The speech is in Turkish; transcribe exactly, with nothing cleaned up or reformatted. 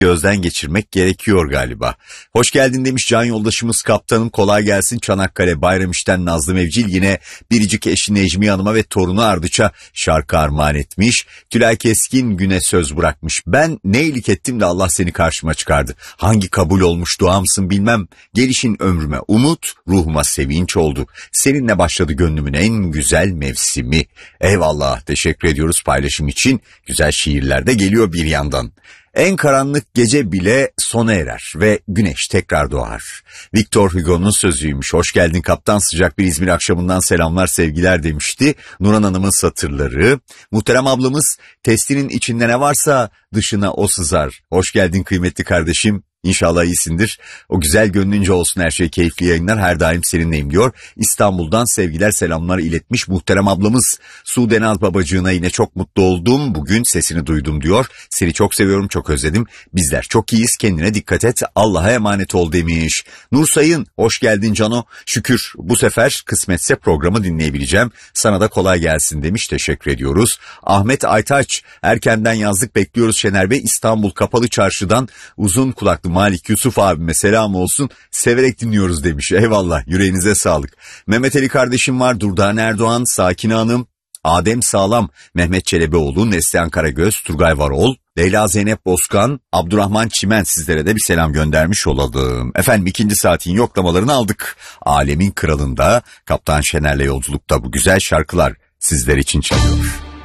gözden geçirmek gerekiyor galiba. Hoş geldin demiş can yoldaşımız kaptanım, kolay gelsin. Çanakkale Bayramiş'ten Nazlı Mevcil yine biricik eşi Necmi Hanım'a ve torunu Ardıç'a şarkı armağan etmiş. Tülay Keskin güne söz bırakmış. Ben ne iyilik ettim de Allah seni karşıma çıkardı. Hangi kabul olmuş duamsın bilmem. Gelişin ömrüme umut, ruhuma sevinç oldu. Seninle başladı gönlümün en güzel mevsimi. Eyvallah, teşekkür ediyoruz paylaşım için. Güzel şiirler de geliyor bir yandan. En karanlık gece bile sona erer ve güneş tekrar doğar. Victor Hugo'nun sözüymüş. Hoş geldin kaptan, sıcak bir İzmir akşamından selamlar sevgiler demişti. Nurhan Hanım'ın satırları. Muhterem ablamız, testinin içinde ne varsa dışına o sızar. Hoş geldin kıymetli kardeşim. İnşallah iyisindir. O güzel gönlünce olsun her şey, keyifli yayınlar, her daim seninleyim diyor. İstanbul'dan sevgiler selamlar iletmiş muhterem ablamız. Sude Naz babacığına yine çok mutlu oldum. Bugün sesini duydum diyor. Seni çok seviyorum, çok özledim. Bizler çok iyiyiz, kendine dikkat et, Allah'a emanet ol demiş. Nur Sayın, hoş geldin Cano. Şükür bu sefer kısmetse programı dinleyebileceğim. Sana da kolay gelsin demiş, teşekkür ediyoruz. Ahmet Aytaç, erkenden yazdık bekliyoruz Şener Bey. İstanbul Kapalı Çarşı'dan uzun kulaklı Malik Yusuf abime selam olsun, severek dinliyoruz demiş. Eyvallah, yüreğinize sağlık. Mehmet Ali kardeşim var, Durdan Erdoğan, Sakine Hanım, Adem Sağlam, Mehmet Çelebioğlu, Neslihan Karagöz, Turgay Varol, Leyla Zeynep Bozkan, Abdurrahman Çimen, sizlere de bir selam göndermiş olalım. Efendim ikinci saatin yoklamalarını aldık. Alemin Kralı'nda Kaptan Şener'le yolculukta bu güzel şarkılar sizler için çalıyor.